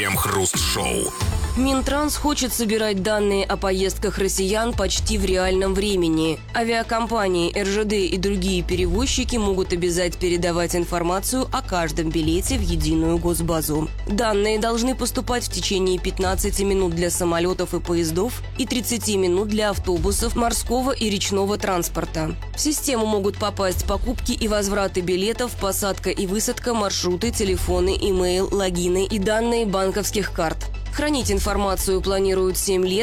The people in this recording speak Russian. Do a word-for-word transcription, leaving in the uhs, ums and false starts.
Крем-хруст-шоу. Минтранс хочет собирать данные о поездках россиян почти в реальном времени. Авиакомпании, эр жэ дэ и другие перевозчики могут обязать передавать информацию о каждом билете в единую госбазу. Данные должны поступать в течение пятнадцати минут для самолетов и поездов и тридцати минут для автобусов, морского и речного транспорта. В систему могут попасть покупки и возвраты билетов, посадка и высадка, маршруты, телефоны, имейл, логины и данные банковских карт. Хранить информацию планируют семь лет.